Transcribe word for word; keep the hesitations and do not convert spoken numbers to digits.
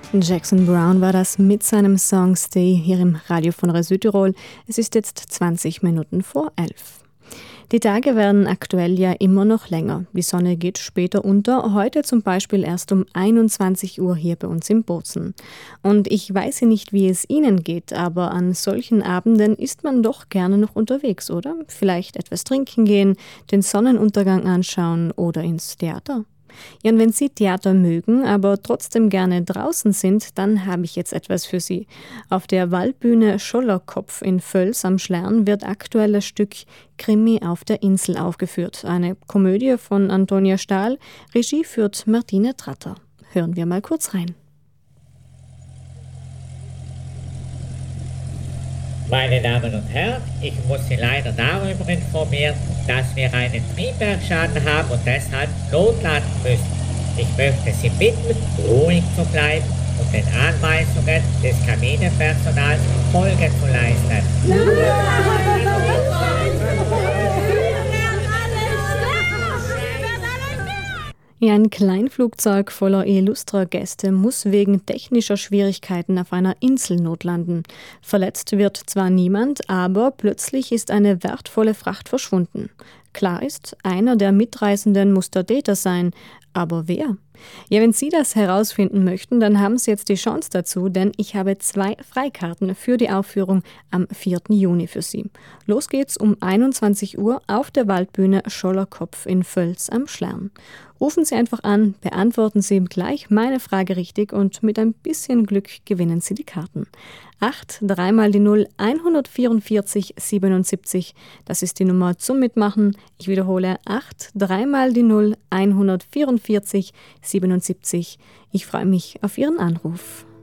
Jackson Browne war das mit seinem Song Stay hier im Radio von Südtirol. Es ist jetzt zwanzig Minuten vor elf. Die Tage werden aktuell ja immer noch länger. Die Sonne geht später unter, heute zum Beispiel erst um einundzwanzig Uhr hier bei uns in Bozen. Und ich weiß ja nicht, wie es Ihnen geht, aber an solchen Abenden ist man doch gerne noch unterwegs, oder? Vielleicht etwas trinken gehen, den Sonnenuntergang anschauen oder ins Theater. Ja, und wenn Sie Theater mögen, aber trotzdem gerne draußen sind, dann habe ich jetzt etwas für Sie. Auf der Waldbühne Schollerkopf in Völs am Schlern wird aktuell das Stück Krimi auf der Insel aufgeführt. Eine Komödie von Antonia Stahl, Regie führt Martine Tratter. Hören wir mal kurz rein. Meine Damen und Herren, ich muss Sie leider darüber informieren, dass wir einen Triebwerksschaden haben und deshalb notlanden müssen. Ich möchte Sie bitten, ruhig zu bleiben und den Anweisungen des Kabinenpersonals Folge zu leisten. Ja, ein Kleinflugzeug voller illustrer Gäste muss wegen technischer Schwierigkeiten auf einer Insel notlanden. Verletzt wird zwar niemand, aber plötzlich ist eine wertvolle Fracht verschwunden. Klar ist, einer der Mitreisenden muss der Täter sein. Aber wer? Ja, wenn Sie das herausfinden möchten, dann haben Sie jetzt die Chance dazu, denn ich habe zwei Freikarten für die Aufführung am vierten Juni für Sie. Los geht's um einundzwanzig Uhr auf der Waldbühne Schollerkopf in Völs am Schlern. Rufen Sie einfach an, beantworten Sie gleich meine Frage richtig und mit ein bisschen Glück gewinnen Sie die Karten. acht, dreimal die null, hundertvierundvierzig, siebenundsiebzig, das ist die Nummer zum Mitmachen. Ich wiederhole, acht, dreimal die null, hundertvierundvierzig, siebenundsiebzig. Ich freue mich auf Ihren Anruf.